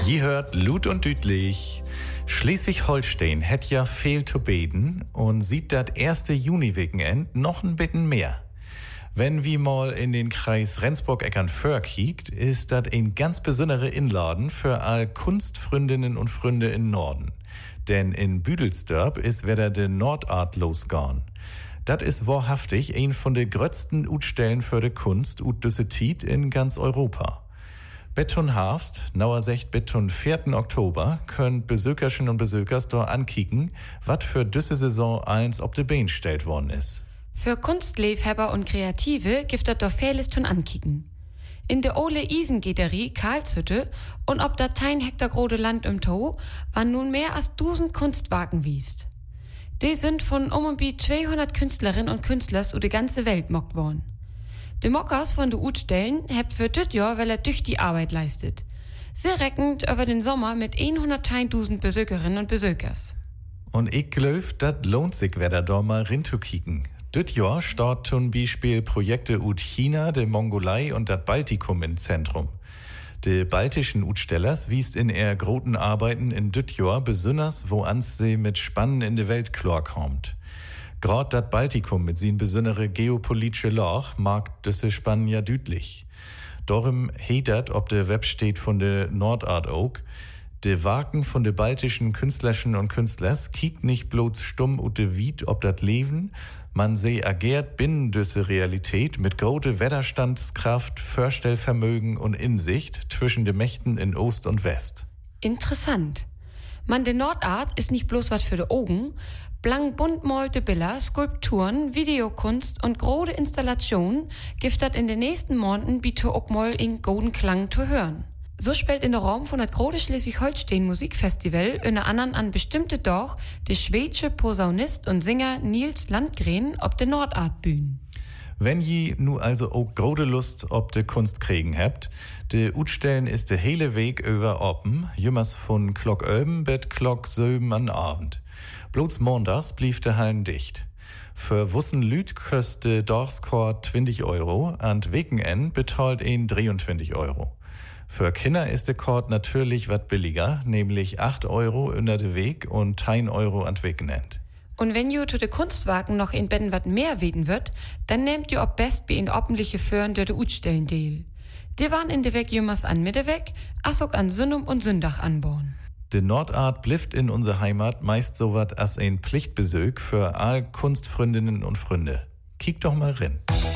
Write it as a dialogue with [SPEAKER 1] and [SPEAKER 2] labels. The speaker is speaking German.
[SPEAKER 1] Je hört Lut und Dütlich. Schleswig-Holstein hätt ja viel zu beten und sieht das erste Juni-Wochenend noch ein bisschen mehr. Wenn wir mal in den Kreis Rendsburg-Eckernförde kiekt, ist das ein ganz besondere Inladen für all Kunstfreundinnen und Freunde in Norden. Denn in Büdelsdorp ist wieder de Nordart losgegangen. Das ist wahrhaftig ein von de grötzten Utstellen für de Kunst ut düsse Tiet in ganz Europa. Beton Harfst, nauer secht Beton 4. Oktober, könnt Besökerchen und Besökers dort ankicken, wat für düsse Saison eins ob de Bein stellt worden ist.
[SPEAKER 2] Für Kunstliebhaber und Kreative gibt das doch vieles tun ankicken. In der Ole Isengederie Karlshütte und ob da 10 Hektar grode Land im Tau, waren nun mehr als 1000 Kunstwagen wiest. Die sind von um und bi 200 Künstlerinnen und Künstlers über die ganze Welt mockt worden. Die Mockers von de Utstellen heb für dit Jahr, weil durch die Arbeit leistet. Sie reckend über den Sommer mit 110.000 Besökerinnen und Besökers.
[SPEAKER 1] Und ich glaub, dat lohnt sich, wer da mal rinzukicken. Dit Jahr start zum Beispiel Projekte ut China, de Mongolei und dat Baltikum im Zentrum. De baltischen Utstellers wiest in er groten Arbeiten in dit Jahr besonders, wo ans sie mit Spannen in de Welt klarkommt. Grad dat Baltikum mit sin besondere geopolitische Loch mag düsse Spannen ja dütlich. Darum hetet ob de Web steht von de Nordart auch, de Waken von de baltischen Künstlerchen und Künstlers kiekt nicht bloß stumm ut de Wied ob dat Leben, man seh agiert binnen düsse Realität mit grote Widerstandskraft, Vorstellvermögen und Insicht zwischen de Mächten in Ost und West.
[SPEAKER 2] Interessant. Man, de Nordart ist nicht bloß was für de Augen, blank bunt malte Bilder, Skulpturen, Videokunst und grode Installationen gibt dat in den nächsten Monaten bitte auch mal in golden Klang zu hören. So spielt in der Raum von das grode Schleswig-Holstein Musikfestival unter anderem an bestimmte Doch der schwedische Posaunist und Singer Nils Landgren ob de Nordart bühnen.
[SPEAKER 1] Wenn je nu also auch grode Lust ob de Kunst kriegen habt, de Utstellen ist de hele Weg über open, jümmers von Klock öben bet Klock söben an Abend. Bloß montags blieb de Hallen dicht. Für wussen Lüt köst de Dorfskort 20 Euro, an Wochenend betalt ihn 23 Euro. Für Kinder ist der Kort natürlich wat billiger, nämlich 8 Euro unter de Weg und 1 Euro an Wochenend.
[SPEAKER 2] Und wenn ju zu de Kunstwagen noch in Betten wat mehr weden wird, dann nehmt ihr ob best bei in ordentliche Föhren der de Utstellen deal. Die waren in de Weg jümmers an Mitteweg, as auch an Sünnum und Sündach anbauen.
[SPEAKER 1] De Nordart blifft in unserer Heimat meist so wat as ein Pflichtbesög für all Kunstfreundinnen und Freunde. Kiek doch mal rein.